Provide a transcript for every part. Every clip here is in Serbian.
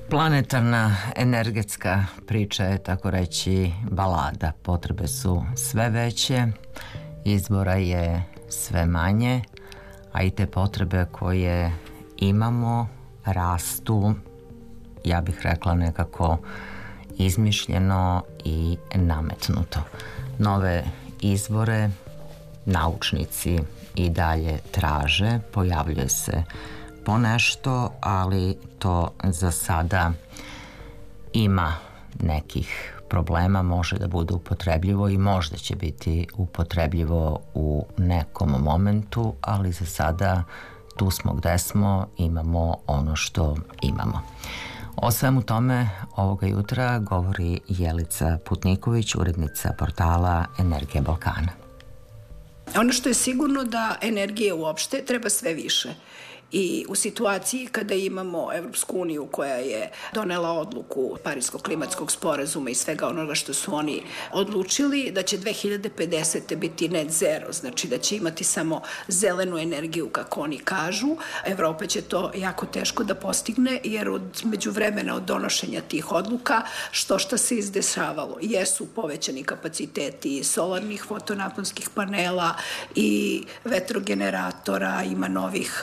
Planetarna energetska priča je, tako reći, balada. Potrebe su sve veće, izbora je sve manje, a i te potrebe koje imamo rastu, ja bih rekla nekako izmišljeno i nametnuto. Nove izvore naučnici i dalje traže, pojavljuje se ponešto, ali to za sada ima nekih problema, može da bude upotrebljivo i možda će biti upotrebljivo u nekom momentu, ali za sada tu smo gde smo, imamo ono što imamo. O svemu tome ovoga jutra govori Jelica Putniković, urednica portala Energija Balkana. Ono što je sigurno da energije uopšte treba sve više. I u situaciji kada imamo Evropsku uniju koja je donela odluku Pariskog klimatskog sporazuma i svega onoga što su oni odlučili, da će 2050. biti net zero, znači da će imati samo zelenu energiju kako oni kažu, Evropa će to jako teško da postigne jer među vremena od donošenja tih odluka što se izdešavalo. Jesu povećani kapaciteti solarnih fotonaponskih panela i vetrogeneratora, ima novih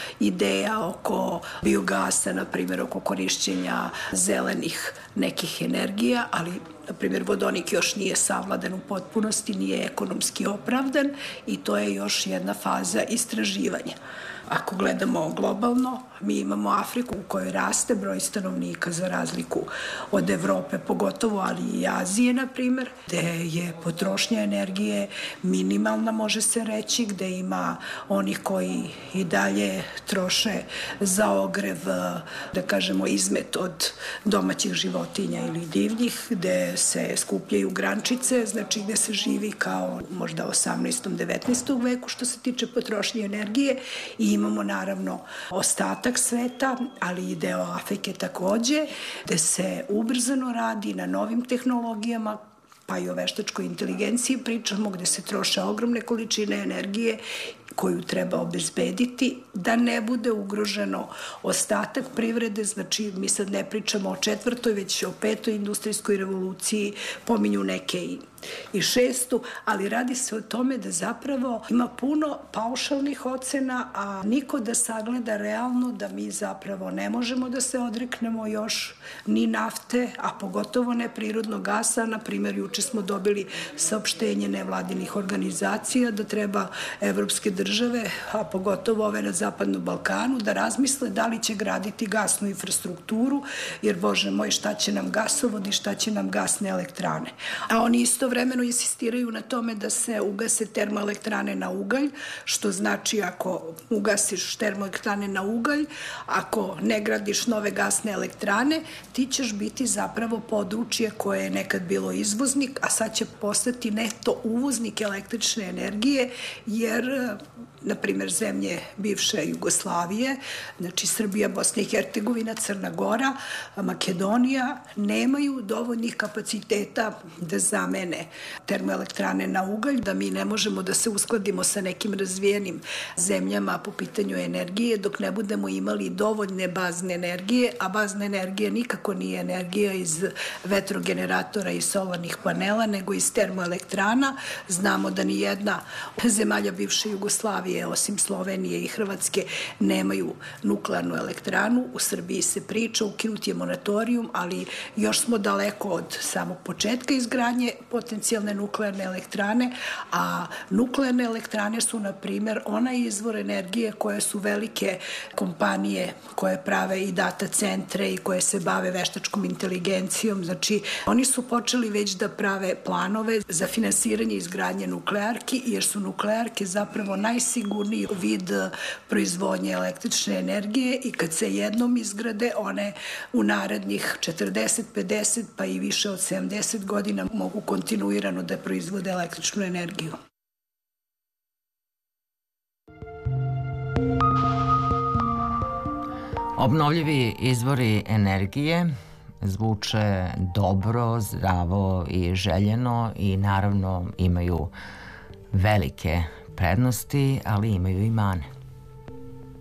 ideja oko biogasa, na primjer oko korišćenja zelenih nekih energija, ali na primjer vodonik još nije savladan u potpunosti, nije ekonomski opravdan i to je još jedna faza istraživanja. Ako gledamo globalno, mi imamo Afriku u kojoj raste broj stanovnika za razliku od Evrope, pogotovo, ali i Azije, na primjer, gde je potrošnja energije minimalna, može se reći, gde ima onih koji i dalje troše za ogrev, da kažemo, izmet od domaćih životinja ili divljih, gde se skupljaju grančice, znači gde se živi kao možda 18. 19. veku što se tiče potrošnje energije i imamo naravno ostatak sveta, ali i deo Afrike takođe, gde se ubrzano radi na novim tehnologijama, pa i o veštačkoj inteligenciji pričamo, gde se troše ogromne količine energije koju treba obezbediti da ne bude ugroženo ostatak privrede, znači mi sad ne pričamo o 4. već o 5. industrijskoj revoluciji, pominju neke i 6. ali radi se o tome da zapravo ima puno paušalnih ocena, a niko da sagleda realno da mi zapravo ne možemo da se odreknemo još ni nafte, a pogotovo ne prirodnog gasa. Na primjer, juče smo dobili saopštenje nevladinih organizacija da treba evropske države, a pogotovo ove na Zapadnom Balkanu, da razmisle da li će graditi gasnu infrastrukturu, jer, Bože moj, šta će nam gasovodi, šta će nam gasne elektrane. A oni istovremeno insistiraju na tome da se ugase termoelektrane na ugalj, što znači ako ugasiš termoelektrane na ugalj, ako ne gradiš nove gasne elektrane, ti ćeš biti zapravo područje koje je nekad bilo izvoznik, a sad će postati neto uvoznik električne energije, jer na primjer zemlje bivše Jugoslavije, znači Srbija, Bosna i Hercegovina, Crna Gora, Makedonija, nemaju dovoljnih kapaciteta da zamene termoelektrane na ugalj, da mi ne možemo da se uskladimo sa nekim razvijenim zemljama po pitanju energije dok ne budemo imali dovoljne bazne energije, a bazna energija nikako nije energija iz vetrogeneratora i solarnih panela, nego iz termoelektrana. Znamo da ni jedna zemalja bivše Jugoslavije, osim Slovenije i Hrvatske, nemaju nuklearnu elektranu. U Srbiji se priča, ukinut je monatorijum, ali još smo daleko od samog početka izgradnje potencijalne nuklearne elektrane, a nuklearne elektrane su, na primjer, onaj izvor energije koje su velike kompanije koje prave i data centre i koje se bave veštačkom inteligencijom. Znači, oni su počeli već da prave planove za finansiranje izgradnje nuklearki, jer su nuklearke zapravo najsigurniji vid proizvodnje električne energije i kad se jednom izgrade, one u narednih 40, 50 pa i više od 70 godina mogu kontinuirano da proizvode električnu energiju. Obnovljivi izvori energije zvuče dobro, zdravo i željeno i naravno imaju velike prednosti, ali imaju i mane.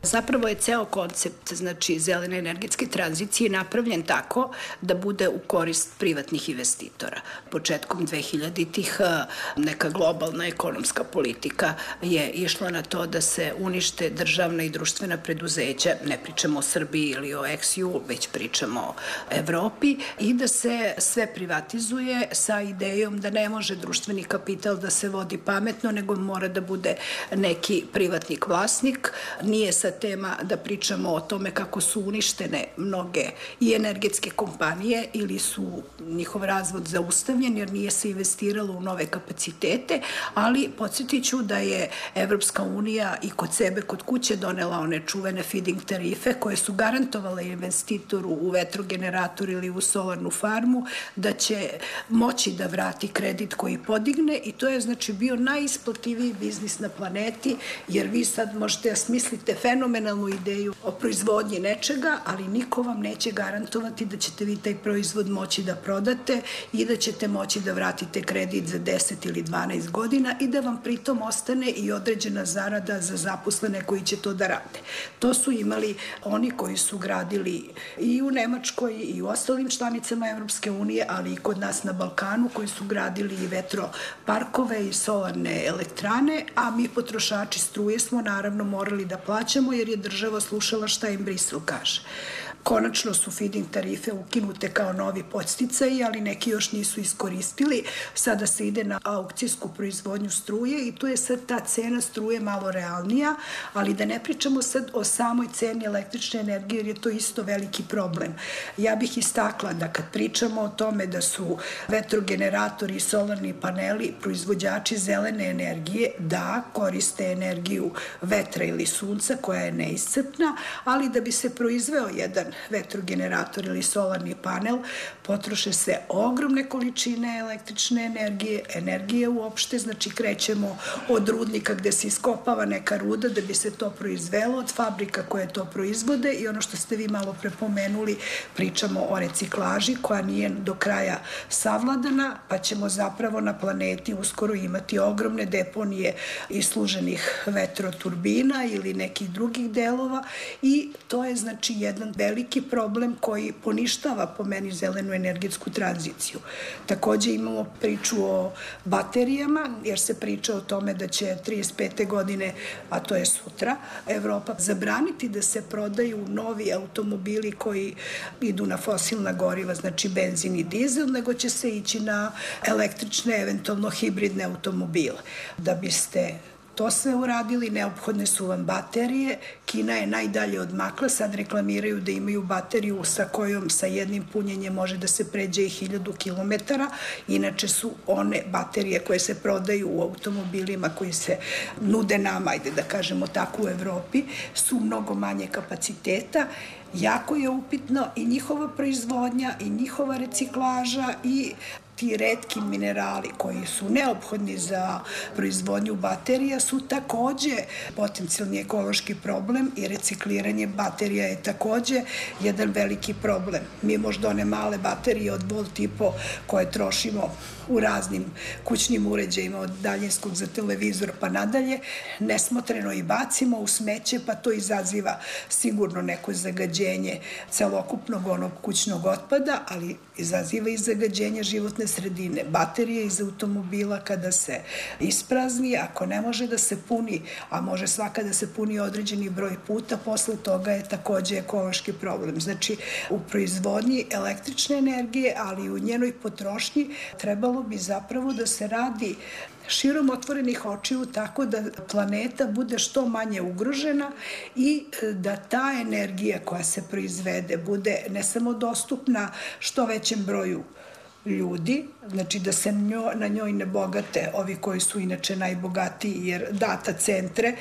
Zapravo je ceo koncept, znači zelene energetske tranzicije napravljen tako da bude u korist privatnih investitora. Početkom 2000-ih neka globalna ekonomska politika je išla na to da se unište državna i društvena preduzeća, ne pričamo o Srbiji ili o EXIU, već pričamo o Evropi, i da se sve privatizuje sa idejom da ne može društveni kapital da se vodi pametno, nego mora da bude neki privatnik vlasnik. Nije sad tema da pričamo o tome kako su uništene mnoge i energetske kompanije ili su njihov razvod zaustavljen jer nije se investiralo u nove kapacitete, ali podsjetit ću da je Evropska unija i kod sebe, kod kuće donela one čuvene feed-in tarife koje su garantovale investitoru u vetrogenerator ili u solarnu farmu da će moći da vrati kredit koji podigne, i to je znači bio najisplativiji biznis na planeti, jer vi sad možete da smislite fenomenalnu ideju o proizvodnji nečega, ali niko vam neće garantovati da ćete vi taj proizvod moći da prodate i da ćete moći da vratite kredit za 10 ili 12 godina i da vam pritom ostane i određena zarada za zaposlene koji će to da rade. To su imali oni koji su gradili i u Nemačkoj i u ostalim članicama Evropske unije, ali i kod nas na Balkanu, koji su gradili i vetroparkove i solarne elektrane, a mi potrošači struje smo naravno morali da plaćamo jer je država slušala šta im Brisel kaže. Konačno su feed-in tarife ukinute kao novi podsticaji, ali neki još nisu iskoristili. Sada se ide na aukcijsku proizvodnju struje i tu je sad ta cena struje malo realnija, ali da ne pričamo sad o samoj ceni električne energije, jer je to isto veliki problem. Ja bih istakla da kad pričamo o tome da su vetrogeneratori i solarni paneli proizvođači zelene energije, da koriste energiju vetra ili sunca koja je neiscrpna, ali da bi se proizveo jedan vetrogenerator ili solarni panel, potroše se ogromne količine električne energije, energije uopšte, znači krećemo od rudnika gde se iskopava neka ruda da bi se to proizvelo, od fabrika koje to proizvode, i ono što ste vi malo prepomenuli, pričamo o reciklaži koja nije do kraja savladana, pa ćemo zapravo na planeti uskoro imati ogromne deponije isluženih vetroturbina ili nekih drugih delova, i to je znači jedan veliki problem koji poništava po meni zelenu energetsku tranziciju. Takođe imamo priču o baterijama, jer se priča o tome da će 35. godine, a to je sutra, Evropa zabraniti da se prodaju novi automobili koji idu na fosilna goriva, znači benzin i dizel, nego će se ići na električne, eventualno hibridne automobile. Da biste to sve uradili, neophodne su vam baterije. Kina je najdalje odmakla, sad reklamiraju da imaju bateriju sa kojom sa jednim punjenjem može da se pređe i 1000 kilometara. Inače su one baterije koje se prodaju u automobilima koji se nude nama, ajde da kažemo tako, u Evropi, su mnogo manje kapaciteta. Jako je upitno i njihova proizvodnja i njihova reciklaža i ti retki minerali koji su neophodni za proizvodnju baterija su takođe potencijalni ekološki problem, i recikliranje baterija je takođe jedan veliki problem. Mi možda one male baterije od volt i po koje trošimo u raznim kućnim uređajima, od daljinskog za televizor pa nadalje, nesmotreno i bacimo u smeće, pa to izaziva sigurno neko zagađenje celokupnog onog kućnog otpada, ali izaziva i zagađenje životne sredine. Baterije iz automobila kada se isprazni, ako ne može da se puni, a može svaka da se puni određeni broj puta, posle toga je takođe ekološki problem. Znači, u proizvodnji električne energije, ali i u njenoj potrošnji, trebalo bi zapravo da se radi širom otvorenih očiju, tako da planeta bude što manje ugrožena i da ta energija koja se proizvede bude ne samo dostupna što većem broju ljudi, znači da se na njoj ne bogate ovi koji su inače najbogatiji, jer data centre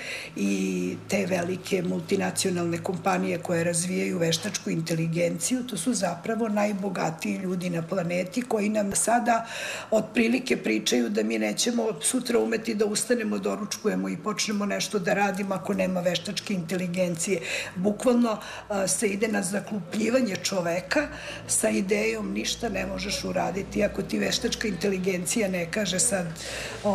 i te velike multinacionalne kompanije koje razvijaju veštačku inteligenciju, to su zapravo najbogatiji ljudi na planeti koji nam sada otprilike pričaju da mi nećemo sutra umeti da ustanemo, doručkujemo i počnemo nešto da radimo ako nema veštačke inteligencije. Bukvalno se ide na zaglupljivanje čoveka sa idejom ništa ne možeš uraditi ako ti veštačka inteligencija ne kaže sad